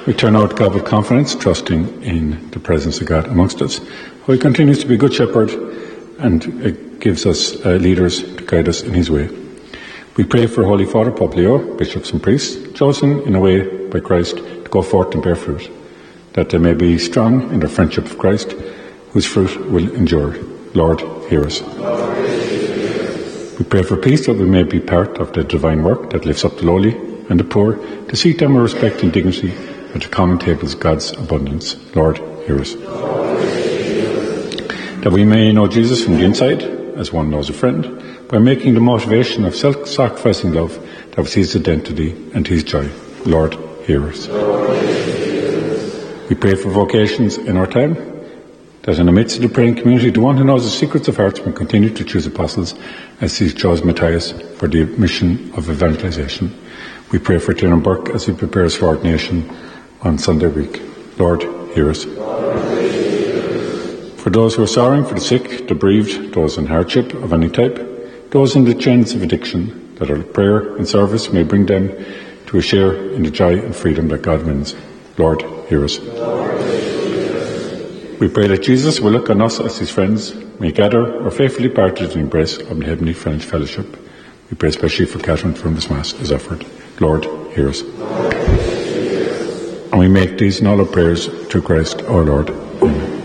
We turn out to God with confidence, trusting in the presence of God amongst us, who He continues to be a good shepherd and gives us leaders to guide us in His way. We pray for Holy Father Pope Leo, bishops and priests, chosen in a way by Christ to go forth and bear fruit, that they may be strong in their friendship of Christ, whose fruit will endure. Lord, hear us. We pray for peace, that we may be part of the divine work that lifts up the lowly and the poor, to seek them with respect and dignity at the common tables of God's abundance. Lord, hear us. That we may know Jesus from the inside, as one knows a friend, by making the motivation of self-sacrificing love that was His identity and His joy. Lord, hear us. We pray for vocations in our time, that in the midst of the praying community, the one who knows the secrets of hearts may continue to choose apostles as He chose Matthias for the mission of evangelization. We pray for Tiernan Burke as he prepares for ordination on Sunday week. Lord, hear us. For those who are sorrowing, for the sick, the bereaved, those in hardship of any type, those in the chains of addiction, that our prayer and service may bring them to a share in the joy and freedom that God wins. Lord, hear us. We pray that Jesus will look on us as His friends, may gather or faithfully part in the embrace of the Heavenly French Fellowship. We pray especially for Catherine from this Mass is offered. Lord, hear us. And we make these and all our prayers through Christ our Lord. Amen.